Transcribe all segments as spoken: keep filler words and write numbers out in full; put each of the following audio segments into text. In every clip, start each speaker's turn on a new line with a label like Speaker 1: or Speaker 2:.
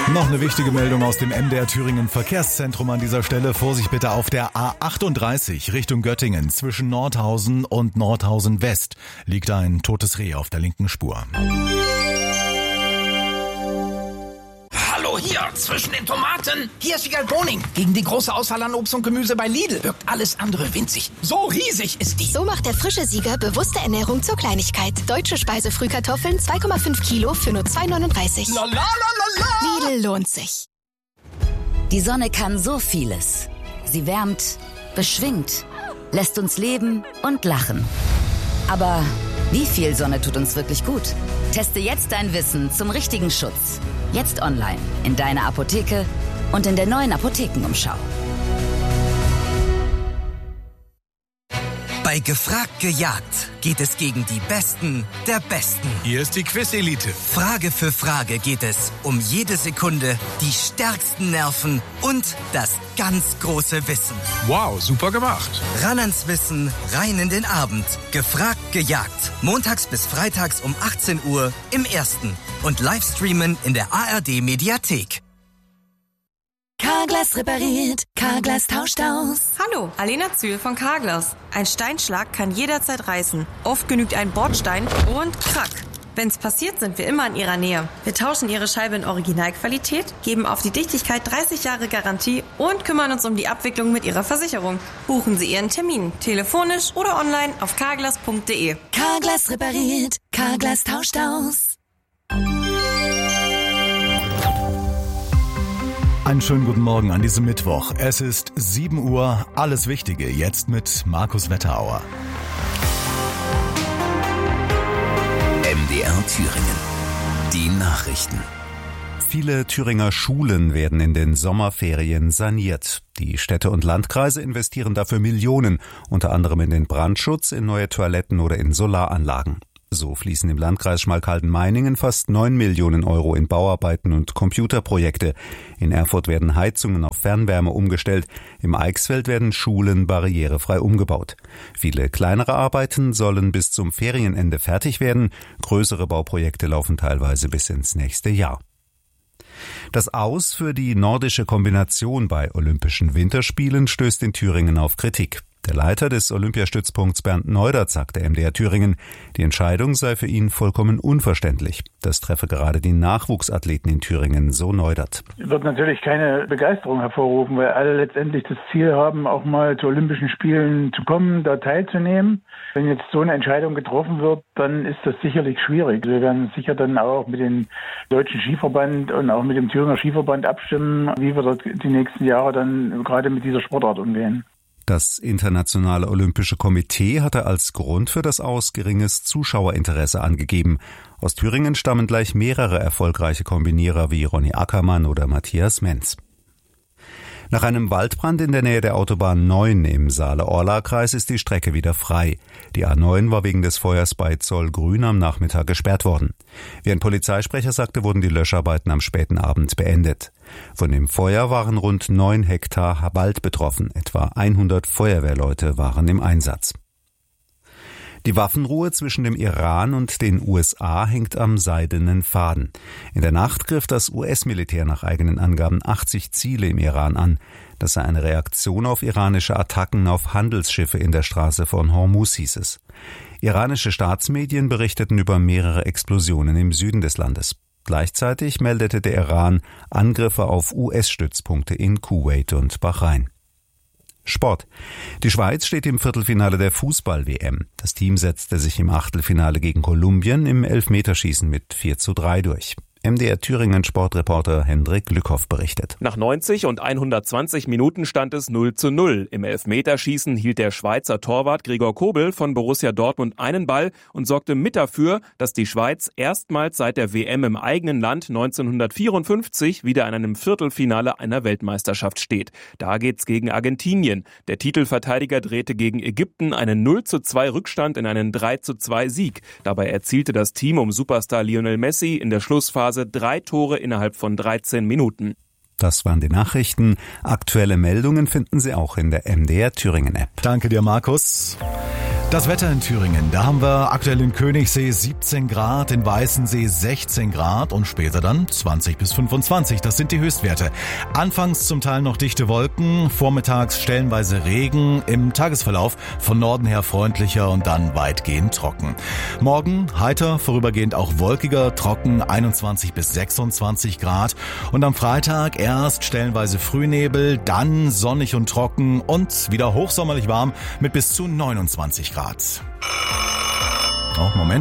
Speaker 1: Noch eine wichtige Meldung aus dem M D R Thüringen Verkehrszentrum an dieser Stelle. Vorsicht bitte auf der A achtunddreißig Richtung Göttingen. Zwischen Nordhausen und Nordhausen West liegt ein totes Reh auf der linken Spur.
Speaker 2: Hallo hier, zwischen den Tomaten. Hier ist Wiegald Boning. Gegen die große Auswahl an Obst und Gemüse bei Lidl wirkt alles andere winzig. So riesig ist die.
Speaker 3: So macht der frische Sieger bewusste Ernährung zur Kleinigkeit. Deutsche Speisefrühkartoffeln zwei Komma fünf Kilo für nur zwei neununddreißig.
Speaker 2: La la la la la.
Speaker 3: Lidl lohnt sich.
Speaker 4: Die Sonne kann so vieles. Sie wärmt, beschwingt, lässt uns leben und lachen. Aber wie viel Sonne tut uns wirklich gut? Teste jetzt dein Wissen zum richtigen Schutz. Jetzt online, in deiner Apotheke und in der neuen Apothekenumschau.
Speaker 5: Bei Gefragt gejagt geht es gegen die Besten der Besten.
Speaker 6: Hier ist die Quiz-Elite.
Speaker 5: Frage für Frage geht es um jede Sekunde, die stärksten Nerven und das ganz große Wissen.
Speaker 6: Wow, super gemacht.
Speaker 5: Ran ans Wissen, rein in den Abend. Gefragt gejagt. Montags bis freitags um achtzehn Uhr im Ersten. Und Livestreamen in der A R D-Mediathek.
Speaker 7: Carglass repariert, Carglass tauscht aus.
Speaker 8: Hallo, Alena Zühl von Carglass. Ein Steinschlag kann jederzeit reißen. Oft genügt ein Bordstein und krack. Wenn's passiert, sind wir immer in Ihrer Nähe. Wir tauschen Ihre Scheibe in Originalqualität, geben auf die Dichtigkeit dreißig Jahre Garantie und kümmern uns um die Abwicklung mit Ihrer Versicherung. Buchen Sie Ihren Termin, telefonisch oder online auf carglass punkt de.
Speaker 7: Carglass repariert, Carglass tauscht aus.
Speaker 1: Einen schönen guten Morgen an diesem Mittwoch. Es ist sieben Uhr, alles Wichtige jetzt mit Markus Wetterauer.
Speaker 9: M D R Thüringen. Die Nachrichten.
Speaker 10: Viele Thüringer Schulen werden in den Sommerferien saniert. Die Städte und Landkreise investieren dafür Millionen, unter anderem in den Brandschutz, in neue Toiletten oder in Solaranlagen. So fließen im Landkreis Schmalkalden-Meiningen fast neun Millionen Euro in Bauarbeiten und Computerprojekte. In Erfurt werden Heizungen auf Fernwärme umgestellt. Im Eichsfeld werden Schulen barrierefrei umgebaut. Viele kleinere Arbeiten sollen bis zum Ferienende fertig werden. Größere Bauprojekte laufen teilweise bis ins nächste Jahr. Das Aus für die nordische Kombination bei Olympischen Winterspielen stößt in Thüringen auf Kritik. Der Leiter des Olympiastützpunkts Bernd Neudert sagte M D R Thüringen, die Entscheidung sei für ihn vollkommen unverständlich. Das treffe gerade die Nachwuchsathleten in Thüringen, so Neudert.
Speaker 11: Wird natürlich keine Begeisterung hervorrufen, weil alle letztendlich das Ziel haben, auch mal zu Olympischen Spielen zu kommen, da teilzunehmen. Wenn jetzt so eine Entscheidung getroffen wird, dann ist das sicherlich schwierig. Wir werden sicher dann auch mit dem Deutschen Skiverband und auch mit dem Thüringer Skiverband abstimmen, wie wir dort die nächsten Jahre dann gerade mit dieser Sportart umgehen.
Speaker 10: Das Internationale Olympische Komitee hatte als Grund für das Aus geringes Zuschauerinteresse angegeben. Aus Thüringen stammen gleich mehrere erfolgreiche Kombinierer wie Ronny Ackermann oder Matthias Menz. Nach einem Waldbrand in der Nähe der Autobahn neun im Saale-Orla-Kreis ist die Strecke wieder frei. Die A neun war wegen des Feuers bei Zollgrün am Nachmittag gesperrt worden. Wie ein Polizeisprecher sagte, wurden die Löscharbeiten am späten Abend beendet. Von dem Feuer waren rund neun Hektar Wald betroffen. Etwa hundert Feuerwehrleute waren im Einsatz. Die Waffenruhe zwischen dem Iran und den U S A hängt am seidenen Faden. In der Nacht griff das U S-Militär nach eigenen Angaben achtzig Ziele im Iran an. Das sei eine Reaktion auf iranische Attacken auf Handelsschiffe in der Straße von Hormuz, hieß es. Iranische Staatsmedien berichteten über mehrere Explosionen im Süden des Landes. Gleichzeitig meldete der Iran Angriffe auf U S-Stützpunkte in Kuwait und Bahrain. Sport. Die Schweiz steht im Viertelfinale der Fußball-W M. Das Team setzte sich im Achtelfinale gegen Kolumbien im Elfmeterschießen mit vier zu drei durch. M D R Thüringen Sportreporter Hendrik Lückhoff berichtet.
Speaker 12: Nach neunzig und hundertzwanzig Minuten stand es null zu null. Im Elfmeterschießen hielt der Schweizer Torwart Gregor Kobel von Borussia Dortmund einen Ball und sorgte mit dafür, dass die Schweiz erstmals seit der W M im eigenen Land neunzehnhundertvierundfünfzig wieder in einem Viertelfinale einer Weltmeisterschaft steht. Da geht's gegen Argentinien. Der Titelverteidiger drehte gegen Ägypten einen null zu zwei Rückstand in einen drei zu zwei Sieg. Dabei erzielte das Team um Superstar Lionel Messi in der Schlussphase drei Tore innerhalb von dreizehn Minuten.
Speaker 10: Das waren die Nachrichten. Aktuelle Meldungen finden Sie auch in der M D R Thüringen App.
Speaker 1: Danke dir, Markus. Das Wetter in Thüringen, da haben wir aktuell in Königssee siebzehn Grad, in Weißensee sechzehn Grad und später dann zwanzig bis fünfundzwanzig. Das sind die Höchstwerte. Anfangs zum Teil noch dichte Wolken, vormittags stellenweise Regen, im Tagesverlauf von Norden her freundlicher und dann weitgehend trocken. Morgen heiter, vorübergehend auch wolkiger, trocken, einundzwanzig bis sechsundzwanzig Grad und am Freitag erst stellenweise Frühnebel, dann sonnig und trocken und wieder hochsommerlich warm mit bis zu neunundzwanzig Grad. Oh, Moment.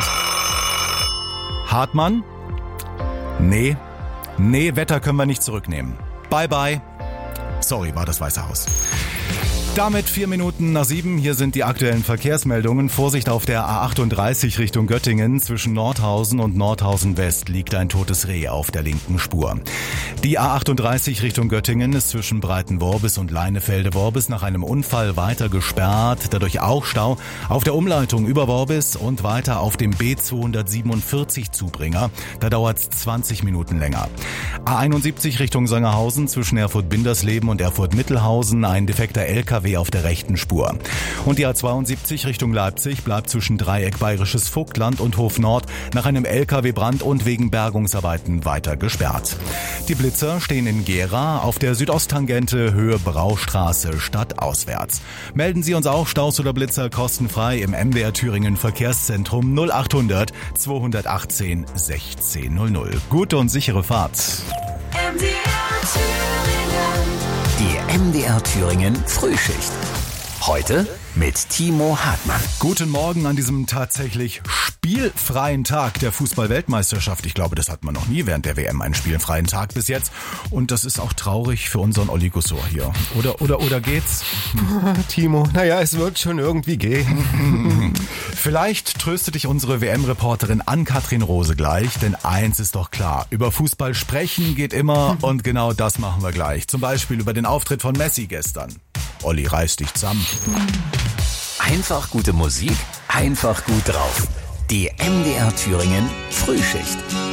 Speaker 1: Hartmann? Nee. Nee, Wetter können wir nicht zurücknehmen. Bye, bye. Sorry, war das Weiße Haus. Damit vier Minuten nach sieben. Hier sind die aktuellen Verkehrsmeldungen. Vorsicht auf der A achtunddreißig Richtung Göttingen. Zwischen Nordhausen und Nordhausen West liegt ein totes Reh auf der linken Spur. Die A achtunddreißig Richtung Göttingen ist zwischen Breitenworbis und Leinefelde-Worbis nach einem Unfall weiter gesperrt. Dadurch auch Stau auf der Umleitung über Worbis und weiter auf dem B zweihundertsiebenundvierzig Zubringer. Da dauert es zwanzig Minuten länger. A einundsiebzig Richtung Sangerhausen zwischen Erfurt-Bindersleben und Erfurt-Mittelhausen ein defekter L K W auf der rechten Spur. Und die A zweiundsiebzig Richtung Leipzig bleibt zwischen Dreieck Bayerisches Vogtland und Hof Nord nach einem L K W-Brand und wegen Bergungsarbeiten weiter gesperrt. Die Blitzer stehen in Gera auf der Südosttangente Höhe Braustraße stadtauswärts. Melden Sie uns auch Staus oder Blitzer kostenfrei im M D R Thüringen Verkehrszentrum null achthundert zweihundertachtzehn sechzehn null null. Gute und sichere Fahrt.
Speaker 7: M D R Thüringen.
Speaker 9: Die M D R Thüringen Frühschicht. Heute mit Timo Hartmann.
Speaker 1: Guten Morgen an diesem tatsächlich spielfreien Tag der Fußball-Weltmeisterschaft. Ich glaube, das hat man noch nie während der W M, einen spielfreien Tag bis jetzt. Und das ist auch traurig für unseren Olli Gussor hier. Oder, oder, oder geht's?
Speaker 13: Timo, naja, es wird schon irgendwie gehen.
Speaker 1: Vielleicht tröstet dich unsere W M-Reporterin Ann-Kathrin Rose gleich, denn eins ist doch klar. Über Fußball sprechen geht immer und genau das machen wir gleich. Zum Beispiel über den Auftritt von Messi gestern. Olli, reiß dich zusammen.
Speaker 9: Einfach gute Musik, einfach gut drauf. Die M D R Thüringen Frühschicht.